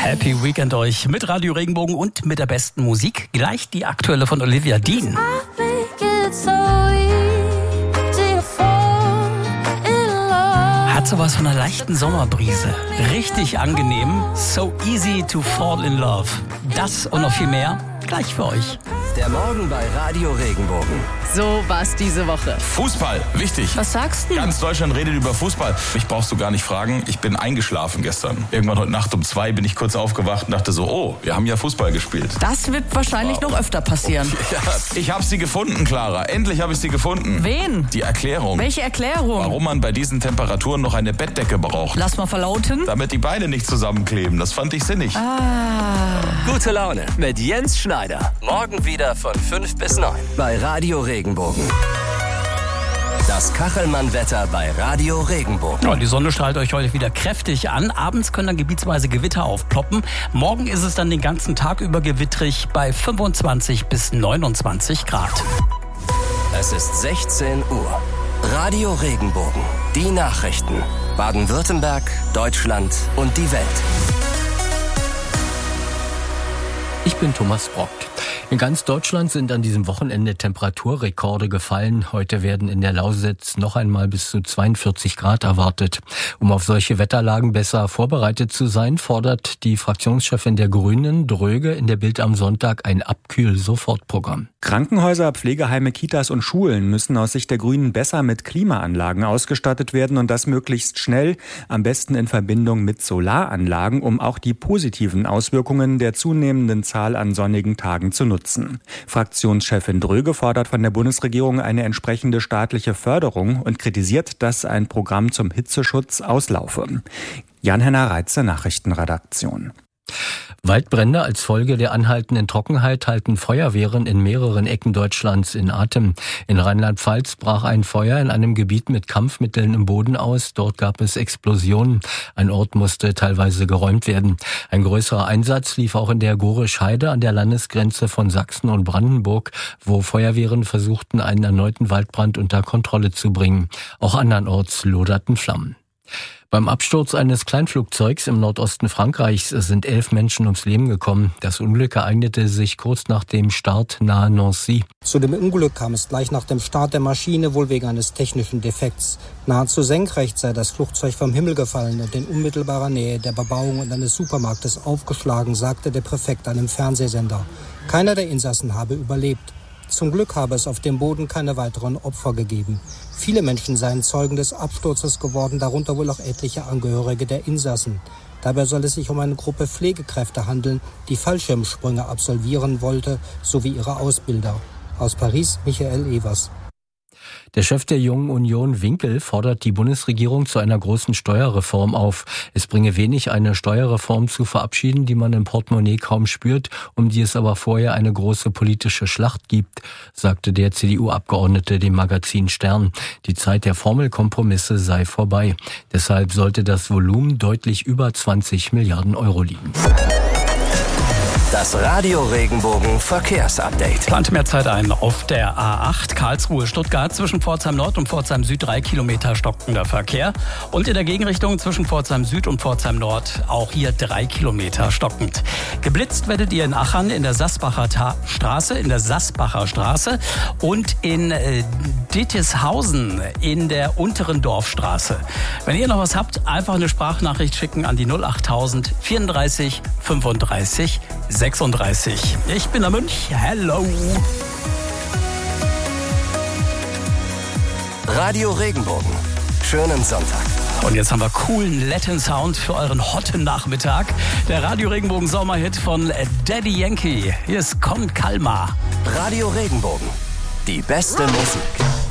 Happy Weekend euch mit Radio Regenbogen und mit der besten Musik. Gleich die aktuelle von Olivia Dean. Hat sowas von einer leichten Sommerbrise. Richtig angenehm. So easy to fall in love. Das und noch viel mehr gleich für euch. Der Morgen bei Radio Regenbogen. So war's diese Woche. Fußball, wichtig. Was sagst du? Ganz Deutschland redet über Fußball. Mich brauchst du gar nicht fragen. Ich bin eingeschlafen gestern. Irgendwann heute Nacht um 2 bin ich kurz aufgewacht und dachte so, oh, wir haben ja Fußball gespielt. Das wird wahrscheinlich noch öfter passieren. Ja, ich habe sie gefunden, Clara. Endlich habe ich sie gefunden. Wen? Die Erklärung. Welche Erklärung? Warum man bei diesen Temperaturen noch eine Bettdecke braucht. Lass mal verlauten. Damit die Beine nicht zusammenkleben. Das fand ich sinnig. Gute Laune mit Jens Schneider. Morgen wieder von 5 bis 9 bei Radio Regenbogen. Das Kachelmann-Wetter bei Radio Regenbogen. Ja, die Sonne strahlt euch heute wieder kräftig an. Abends können dann gebietsweise Gewitter aufploppen. Morgen ist es dann den ganzen Tag über gewittrig bei 25 bis 29 Grad. Es ist 16 Uhr. Radio Regenbogen. Die Nachrichten. Baden-Württemberg, Deutschland und die Welt. Ich bin Thomas Brockt. In ganz Deutschland sind an diesem Wochenende Temperaturrekorde gefallen. Heute werden in der Lausitz noch einmal bis zu 42 Grad erwartet. Um auf solche Wetterlagen besser vorbereitet zu sein, fordert die Fraktionschefin der Grünen, Dröge, in der Bild am Sonntag ein Abkühl-Sofortprogramm. Krankenhäuser, Pflegeheime, Kitas und Schulen müssen aus Sicht der Grünen besser mit Klimaanlagen ausgestattet werden und das möglichst schnell, am besten in Verbindung mit Solaranlagen, um auch die positiven Auswirkungen der zunehmenden Zahl an sonnigen Tagen zu nutzen. Fraktionschefin Dröge fordert von der Bundesregierung eine entsprechende staatliche Förderung und kritisiert, dass ein Programm zum Hitzeschutz auslaufe. Jan-Henner Reitze, Nachrichtenredaktion. Waldbrände als Folge der anhaltenden Trockenheit halten Feuerwehren in mehreren Ecken Deutschlands in Atem. In Rheinland-Pfalz brach ein Feuer in einem Gebiet mit Kampfmitteln im Boden aus. Dort gab es Explosionen. Ein Ort musste teilweise geräumt werden. Ein größerer Einsatz lief auch in der Gorisch-Heide an der Landesgrenze von Sachsen und Brandenburg, wo Feuerwehren versuchten, einen erneuten Waldbrand unter Kontrolle zu bringen. Auch andernorts loderten Flammen. Beim Absturz eines Kleinflugzeugs im Nordosten Frankreichs sind 11 Menschen ums Leben gekommen. Das Unglück ereignete sich kurz nach dem Start nahe Nancy. Zu dem Unglück kam es gleich nach dem Start der Maschine, wohl wegen eines technischen Defekts. Nahezu senkrecht sei das Flugzeug vom Himmel gefallen und in unmittelbarer Nähe der Bebauung und eines Supermarktes aufgeschlagen, sagte der Präfekt einem Fernsehsender. Keiner der Insassen habe überlebt. Zum Glück habe es auf dem Boden keine weiteren Opfer gegeben. Viele Menschen seien Zeugen des Absturzes geworden, darunter wohl auch etliche Angehörige der Insassen. Dabei soll es sich um eine Gruppe Pflegekräfte handeln, die Fallschirmsprünge absolvieren wollte, sowie ihre Ausbilder. Aus Paris, Michael Evers. Der Chef der Jungen Union, Winkel, fordert die Bundesregierung zu einer großen Steuerreform auf. Es bringe wenig, eine Steuerreform zu verabschieden, die man im Portemonnaie kaum spürt, um die es aber vorher eine große politische Schlacht gibt, sagte der CDU-Abgeordnete dem Magazin Stern. Die Zeit der Formelkompromisse sei vorbei. Deshalb sollte das Volumen deutlich über 20 Milliarden Euro liegen. Das Radio Regenbogen Verkehrsupdate. Plant mehr Zeit ein auf der A8 Karlsruhe-Stuttgart zwischen Pforzheim Nord und Pforzheim Süd 3 Kilometer stockender Verkehr. Und in der Gegenrichtung zwischen Pforzheim Süd und Pforzheim Nord auch hier 3 Kilometer stockend. Geblitzt werdet ihr in Achern in der Sassbacher Straße und in Dittishausen in der unteren Dorfstraße. Wenn ihr noch was habt, einfach eine Sprachnachricht schicken an die 08000 34 35 36. Ich bin der Mönch. Hello. Radio Regenbogen. Schönen Sonntag. Und jetzt haben wir coolen Latin Sound für euren hotten Nachmittag. Der Radio Regenbogen Sommerhit von Daddy Yankee. Hier ist Con Calma. Radio Regenbogen. Die beste Musik.